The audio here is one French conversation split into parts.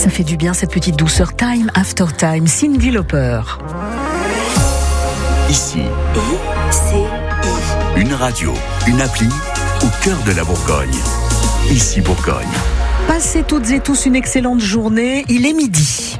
Ça fait du bien cette petite douceur time after time. Cyndi Lauper. Ici, une radio, une appli au cœur de la Bourgogne. Ici Bourgogne. Passez toutes et tous une excellente journée. Il est midi.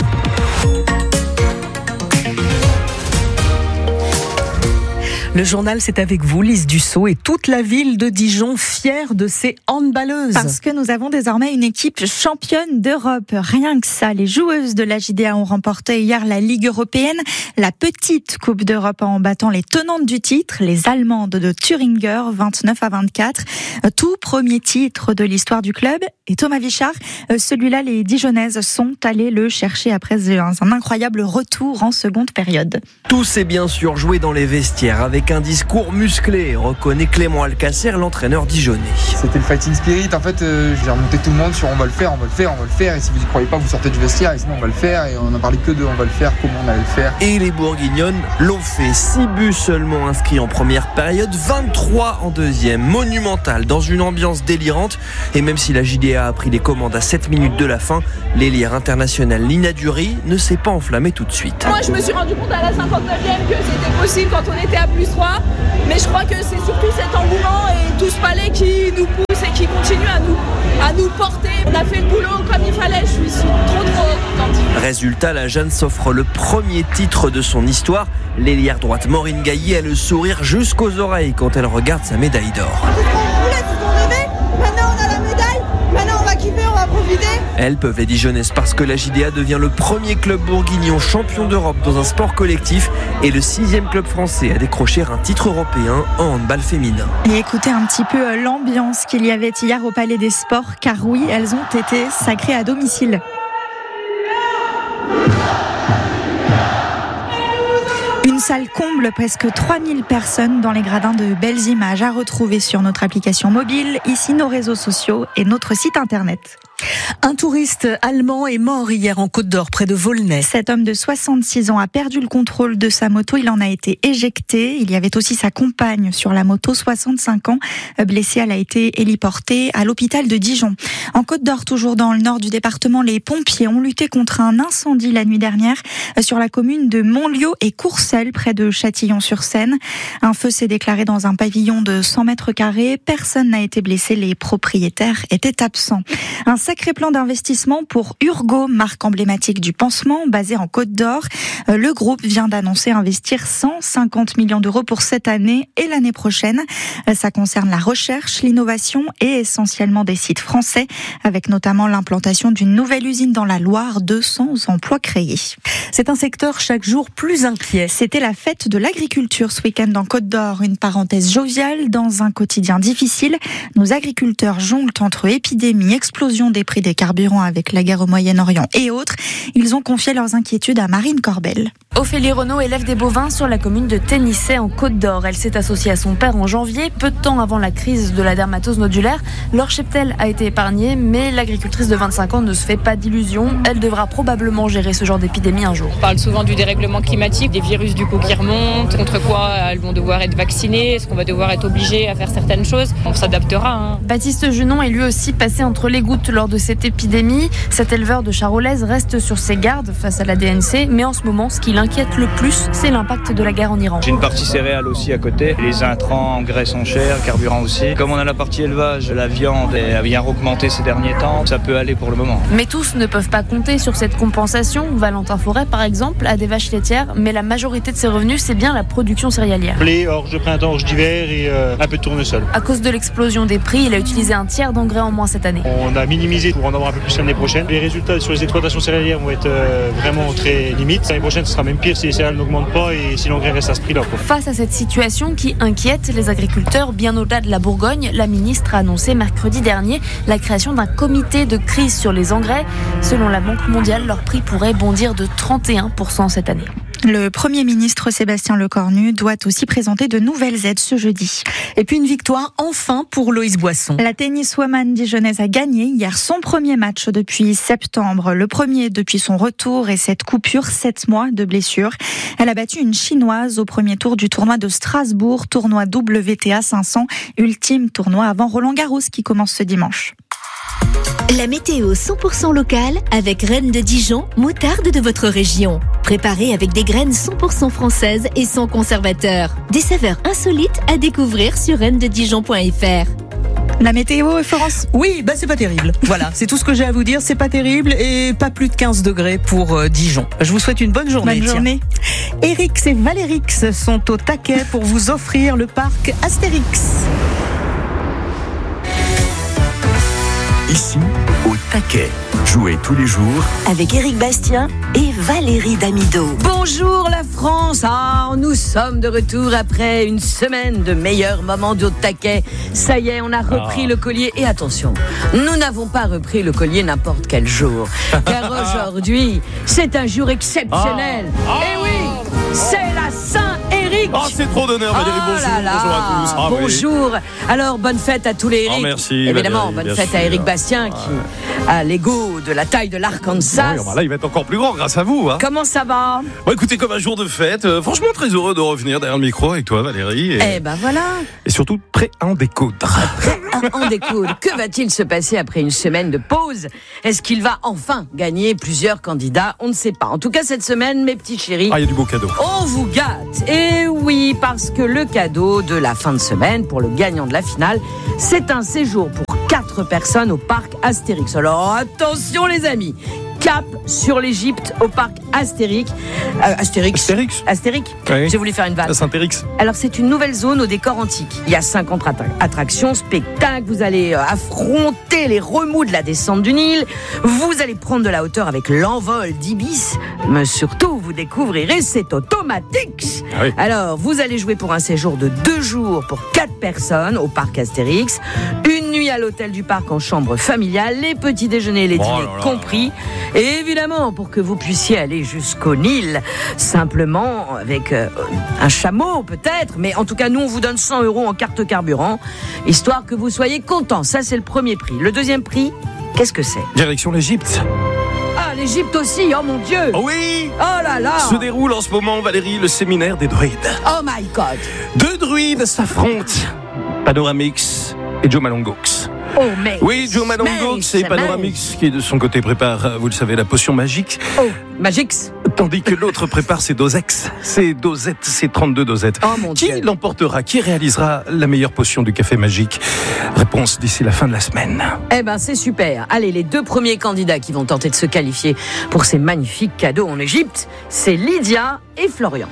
Le journal, c'est avec vous, Lise Dussault, et toute la ville de Dijon fière de ses handballeuses. Parce que nous avons désormais une équipe championne d'Europe. Rien que ça, les joueuses de la JDA ont remporté hier la Ligue européenne, la petite Coupe d'Europe en battant les tenantes du titre, les Allemandes de Thüringer, 29-24. Tout premier titre de l'histoire du club. Et Thomas Vichard, celui-là, les Dijonnaises sont allées le chercher après un incroyable retour en seconde période. Tout s'est bien sûr joué dans les vestiaires avec un discours musclé, reconnaît Clément Alcacer, l'entraîneur dijonnais. C'était le fighting spirit, en fait j'ai remonté tout le monde sur on va le faire, et si vous y croyez pas vous sortez du vestiaire et sinon on va le faire, et on n'a parlé que de on va le faire, comment on allait le faire. Et les Bourguignonnes l'ont fait, 6 buts seulement inscrits en première période, 23 en deuxième, monumental, dans une ambiance délirante, et même si la JDA a pris les commandes à 7 minutes de la fin, l'ailière internationale Nina Dury ne s'est pas enflammée tout de suite. Moi je me suis rendu compte à la 59e que c'était possible quand on était à +3, mais je crois que c'est surtout cet engouement et tout ce palais qui nous pousse et qui continue à nous porter. On a fait le boulot comme il fallait, je suis trop contente. Résultat, la Jeanne s'offre le premier titre de son histoire. L'ailière droite Maureen Gailly a le sourire jusqu'aux oreilles quand elle regarde sa médaille d'or. Elles peuvent les Dijonnaises parce que la JDA devient le premier club bourguignon champion d'Europe dans un sport collectif et le 6e club français à décrocher un titre européen en handball féminin. Et écoutez un petit peu l'ambiance qu'il y avait hier au Palais des Sports, car oui, elles ont été sacrées à domicile. Une salle comble, presque 3000 personnes dans les gradins, de belles images à retrouver sur notre application mobile, ici nos réseaux sociaux et notre site internet. Un touriste allemand est mort hier en Côte d'Or, près de Volnay. Cet homme de 66 ans a perdu le contrôle de sa moto. Il en a été éjecté. Il y avait aussi sa compagne sur la moto, 65 ans. Blessée, elle a été héliportée à l'hôpital de Dijon. En Côte d'Or, toujours dans le nord du département, les pompiers ont lutté contre un incendie la nuit dernière sur la commune de Montlieu et Courcelles, près de Châtillon-sur-Seine. Un feu s'est déclaré dans un pavillon de 100 mètres carrés. Personne n'a été blessé. Les propriétaires étaient absents. Un sacré plan d'investissement pour Urgo, marque emblématique du pansement, basée en Côte d'Or. Le groupe vient d'annoncer investir 150 millions d'euros pour cette année et l'année prochaine. Ça concerne la recherche, l'innovation et essentiellement des sites français, avec notamment l'implantation d'une nouvelle usine dans la Loire, 200 emplois créés. C'est un secteur chaque jour plus inquiet. C'était la fête de l'agriculture ce week-end en Côte d'Or, une parenthèse joviale dans un quotidien difficile. Nos agriculteurs jonglent entre épidémie, explosion des prix des carburants avec la guerre au Moyen-Orient et autres. Ils ont confié leurs inquiétudes à Marine Corbel. Ophélie Renaud élève des bovins sur la commune de Ténissay en Côte d'Or. Elle s'est associée à son père en janvier, peu de temps avant la crise de la dermatose nodulaire. Leur cheptel a été épargné, mais l'agricultrice de 25 ans ne se fait pas d'illusions. Elle devra probablement gérer ce genre d'épidémie un jour. On parle souvent du dérèglement climatique, des virus du coup qui remontent, contre quoi elles vont devoir être vaccinées, est-ce qu'on va devoir être obligé à faire certaines choses. On s'adaptera. Baptiste Junon est lui aussi passé entre les gouttes lors de cette épidémie. Cet éleveur de Charolaise reste sur ses gardes face à la DNC, mais en ce moment, ce qui l'inquiète le plus, c'est l'impact de la guerre en Iran. J'ai une partie céréales aussi à côté. Les intrants, engrais sont chers, carburant aussi. Comme on a la partie élevage, la viande a bien augmenté ces derniers temps, ça peut aller pour le moment. Mais tous ne peuvent pas compter sur cette compensation. Valentin Forêt, par exemple, a des vaches laitières, mais la majorité de ses revenus, c'est bien la production céréalière. Blé, orge de printemps, orge d'hiver et un peu de tournesol. À cause de l'explosion des prix, il a utilisé un tiers d'engrais en moins cette année. On a minimisé pour en avoir un peu plus l'année prochaine. Les résultats sur les exploitations céréalières vont être vraiment très limites. L'année prochaine, ce sera même pire si les céréales n'augmentent pas et si l'engrais reste à ce prix-là. Face à cette situation qui inquiète les agriculteurs bien au-delà de la Bourgogne, la ministre a annoncé mercredi dernier la création d'un comité de crise sur les engrais. Selon la Banque mondiale, leur prix pourrait bondir de 31% cette année. Le Premier ministre Sébastien Lecornu doit aussi présenter de nouvelles aides ce jeudi. Et puis une victoire enfin pour Loïse Boisson. La tenniswoman dijonnaise a gagné hier son premier match depuis septembre. Le premier depuis son retour et cette coupure 7 mois de blessure. Elle a battu une Chinoise au premier tour du tournoi de Strasbourg, tournoi WTA 500, ultime tournoi avant Roland Garros qui commence ce dimanche. La météo 100% locale avec Reine de Dijon, moutarde de votre région. Préparée avec des graines 100% françaises et sans conservateur. Des saveurs insolites à découvrir sur reinededijon.fr. La météo, Florence ? Oui, c'est pas terrible. Voilà, c'est tout ce que j'ai à vous dire. C'est pas terrible et pas plus de 15 degrés pour Dijon. Je vous souhaite une bonne journée. Bonne journée. Érix et Valérix sont au taquet pour vous offrir le parc Astérix. Ici, au taquet. Jouez tous les jours avec Éric Bastien et Valérie Damido. Bonjour la France. Nous sommes de retour après une semaine de meilleurs moments de taquet. Ça y est, on a repris le collier. Et attention, nous n'avons pas repris le collier n'importe quel jour. Car aujourd'hui, c'est un jour exceptionnel. Et oui, c'est la Saint-Éric. C'est trop d'honneur, Valérie. Bonjour. Bonjour à tous. Bonjour. Oui. Alors, bonne fête à tous les Éric. Merci. Évidemment, Valérie, bonne fête à Éric Bastien qui a l'ego de la taille de l'Arkansas. Oui, là, il va être encore plus grand grâce à vous. Comment ça va ? Écoutez, comme un jour de fête, franchement très heureux de revenir derrière le micro avec toi, Valérie. Voilà. Et surtout prêt à en découdre. Prêt à en découdre. Que va-t-il se passer après une semaine de pause ? Est-ce qu'il va enfin gagner plusieurs candidats ? On ne sait pas. En tout cas, cette semaine, mes petits chéris, il y a du beau cadeau. On vous gâte. Et oui, parce que le cadeau de la fin de semaine pour le gagnant de la finale, c'est un séjour pour 4 personnes au parc Astérix. Alors attention les amis, cap sur l'Égypte au parc Astérix. Astérix. Oui. J'ai voulu faire une vanne. Saint-Érix. Alors c'est une nouvelle zone au décor antique. Il y a 50 attractions, spectacles. Vous allez affronter les remous de la descente du Nil. Vous allez prendre de la hauteur avec l'envol d'Ibis. Mais surtout, vous découvrirez cet automatique. Oui. Alors, vous allez jouer pour un séjour de 2 jours pour 4 personnes au parc Astérix. Une nuit à l'hôtel du parc en chambre familiale. Les petits déjeuners et les dîners compris. Et évidemment, pour que vous puissiez aller jusqu'au Nil, simplement avec un chameau peut-être, mais en tout cas, nous, on vous donne 100 € en carte carburant, histoire que vous soyez contents. Ça, c'est le premier prix. Le deuxième prix, qu'est-ce que c'est ? Direction l'Égypte. L'Égypte aussi, oh mon Dieu! Oh oui! Oh là là! Se déroule en ce moment, Valérie, le séminaire des druides. Oh my God! 2 druides s'affrontent. Panoramix et Joe Malongox. Oh, mais oui, Joe Malongox et Panoramix qui de son côté prépare, vous le savez, la potion magique. Oh, Magix. Tandis que l'autre prépare ses dosex, ses dosettes, ses 32 dosettes. Oh mon Dieu. Qui l'emportera? Qui réalisera la meilleure potion du café magique? Réponse d'ici la fin de la semaine. C'est super. Allez, les 2 premiers candidats qui vont tenter de se qualifier pour ces magnifiques cadeaux en Égypte, c'est Lydia et Florian.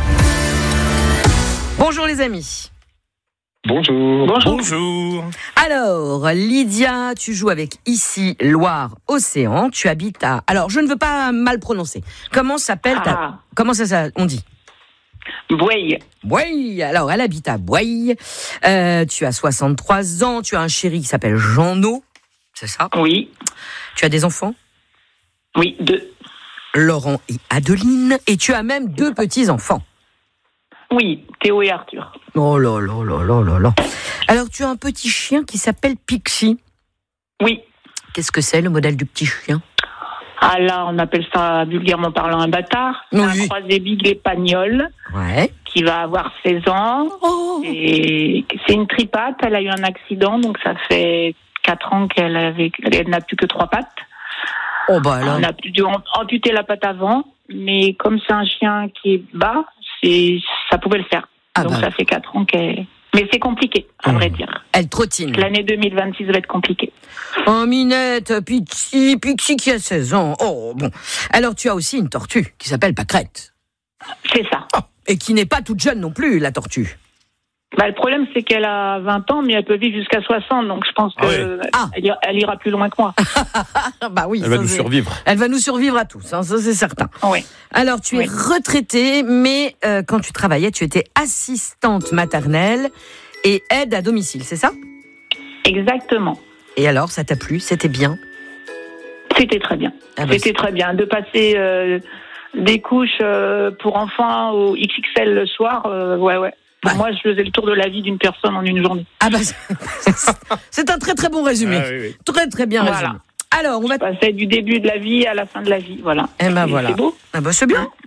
Bonjour les amis. Bonjour. Bonjour. Alors, Lydia, tu joues avec Ici Loire-Océan. Tu habites à... Alors, je ne veux pas mal prononcer. Comment s'appelle ta... Comment ça on dit? Bouaille. Bouaille. Alors, elle habite à Bouaille. Tu as 63 ans. Tu as un chéri qui s'appelle Jean-No. C'est ça? Oui. Tu as des enfants? Oui, 2. Laurent et Adeline. Et tu as même 2 petits-enfants. Oui, Théo et Arthur. Oh là là là là là là. Alors, tu as un petit chien qui s'appelle Pixie. Oui. Qu'est-ce que c'est, le modèle du petit chien? Là, on appelle ça, vulgairement parlant, un bâtard. Oui. Un croisé bigle et pagnol. Ouais. Qui va avoir 16 ans. Oh. Et c'est une tripate. Elle a eu un accident, donc ça fait 4 ans qu'elle n'a plus que 3 pattes. Oh bah alors. On a dû amputer la patte avant, mais comme c'est un chien qui est bas, ça pouvait le faire. Donc ça fait 4 ans qu'elle... Mais c'est compliqué, à vrai dire. Elle trottine. L'année 2026 va être compliquée. Oh, Minette, Pixie qui a 16 ans. Oh, bon. Alors, tu as aussi une tortue qui s'appelle Pâquerette. C'est ça. Oh, et qui n'est pas toute jeune non plus, la tortue. Le problème, c'est qu'elle a 20 ans, mais elle peut vivre jusqu'à 60, donc je pense qu'elle ira plus loin que moi. Oui, elle va nous survivre. Elle va nous survivre à tous, ça c'est certain. Oui. Alors, tu es retraitée, mais quand tu travaillais, tu étais assistante maternelle et aide à domicile, c'est ça? Exactement. Et alors, ça t'a plu? C'était bien? C'était très bien. C'était très bien. De passer des couches pour enfants au XXL le soir, ouais. Moi, je faisais le tour de la vie d'une personne en une journée. C'est un très très bon résumé. Oui. Très très bien résumé. Alors, on va passer du début de la vie à la fin de la vie, voilà. Voilà. C'est beau. C'est bien.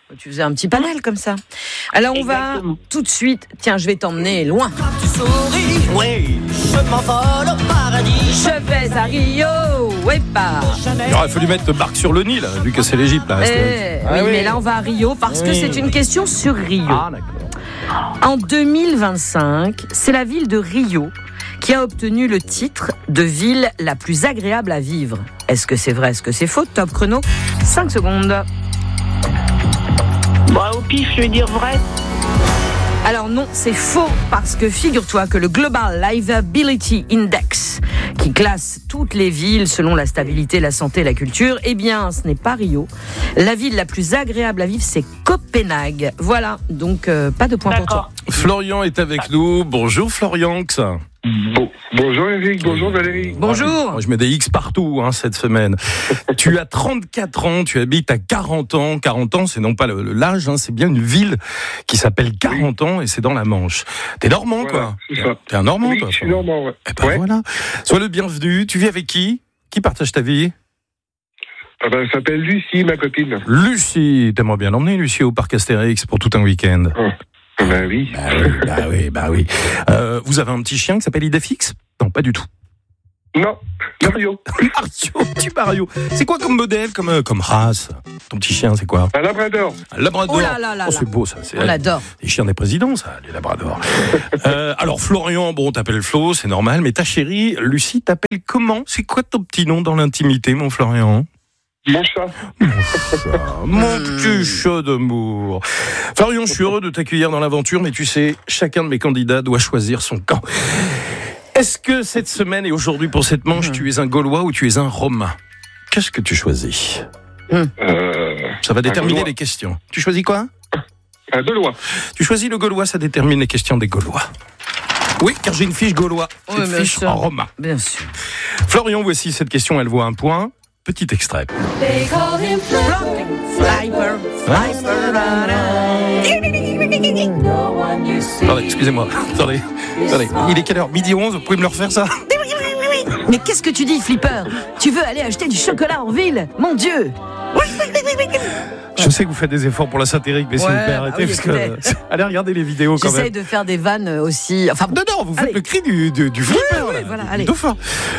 Tu faisais un petit panel comme ça. Alors on va tout de suite. Tiens, je vais t'emmener loin. Tu souris, oui, je m'envole au paradis. Je vais à Rio, ouais pas. Il faut lui mettre barque sur le Nil, vu que c'est l'Égypte là. Oui, mais là on va à Rio parce que c'est une question sur Rio. Ah d'accord. En 2025, c'est la ville de Rio qui a obtenu le titre de ville la plus agréable à vivre. Est-ce que c'est vrai, est-ce que c'est faux? Top chrono, 5 secondes. Bah, au pif, je vais dire vrai. Alors non, c'est faux, parce que figure-toi que le Global Livability Index, qui classe toutes les villes selon la stabilité, la santé et la culture, eh bien, ce n'est pas Rio. La ville la plus agréable à vivre, c'est Copenhague. Voilà, donc pas de point pour toi. Florian est avec nous. Bonjour Florian. Bonjour Eric, bonjour Valérie. Bonjour. Moi, je mets des X partout cette semaine. Tu as 34 ans, tu habites à 40 ans. 40 ans, c'est non pas l'âge, c'est bien une ville qui s'appelle 40 ans et c'est dans la Manche. T'es normand, voilà, quoi. T'es un normand, oui, toi. Je suis normand, ouais. Eh ben voilà. Sois le bienvenu. Tu vis avec qui? Qui partage ta vie? Elle s'appelle Lucie, ma copine. Lucie, t'aimerais bien l'emmener, Lucie, au parc Astérix pour tout un week-end. Ben oui. Bah oui. Vous avez un petit chien qui s'appelle Idéfix? Non, pas du tout. Non, Mario. Mario. C'est quoi comme modèle, comme race? Ton petit chien, c'est quoi? Un labrador. Un labrador. Oh là là là. C'est beau, ça. On adore. Les chiens des présidents, ça, les labradors. Alors, Florian, t'appelles Flo, c'est normal, mais ta chérie, Lucie, t'appelle comment? C'est quoi ton petit nom dans l'intimité, mon Florian? Mon chat. Mon petit chat d'amour. Florian, je suis heureux de t'accueillir dans l'aventure, mais tu sais, chacun de mes candidats doit choisir son camp. Est-ce que cette semaine et aujourd'hui pour cette manche, tu es un Gaulois ou tu es un Romain? Qu'est-ce que tu choisis? Ça va déterminer les questions. Tu choisis quoi? Un Gaulois. Tu choisis le Gaulois, ça détermine les questions des Gaulois. Oui, car j'ai une fiche Gaulois, une fiche en Romain. Bien sûr. Florian, voici cette question, elle vaut 1 point. Petit extrait. Attendez, excusez-moi. Attendez. Il est quelle heure? Midi 11, vous pouvez me le refaire ça? Mais qu'est-ce que tu dis, Flipper? Tu veux aller acheter du chocolat en ville? Mon Dieu! Je sais que vous faites des efforts pour la satirique, mais s'il vous plaît, arrêtez, parce que... Allez regarder les vidéos quand même. J'essaye de faire des vannes aussi... Enfin, non, vous faites le cri du Flipper, oui, voilà, allez. Dauphin.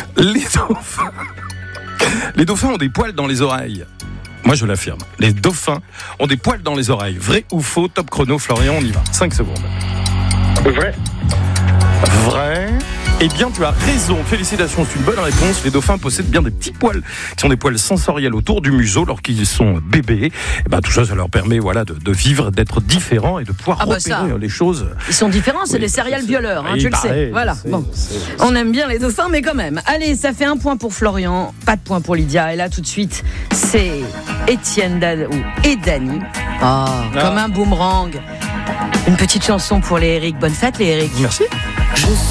Les dauphins ont des poils dans les oreilles. Moi, je l'affirme. Les dauphins ont des poils dans les oreilles. Vrai ou faux? Top chrono, Florian, on y va. 5 secondes. Vrai. Vrai. Eh bien, tu as raison. Félicitations, c'est une bonne réponse. Les dauphins possèdent bien des petits poils, qui sont des poils sensoriels autour du museau lorsqu'ils sont bébés. Et ben, tout ça, ça leur permet, de vivre, d'être différents et de pouvoir repérer les choses. Ils sont différents, c'est des serial violeurs, tu le sais. Voilà. Bon. On aime bien les dauphins, mais quand même. Allez, ça fait 1 point pour Florian, pas de point pour Lydia. Et là, tout de suite, c'est Étienne et Dany. Comme un boomerang. Une petite chanson pour les Eric. Bonne fête, les Eric. Merci.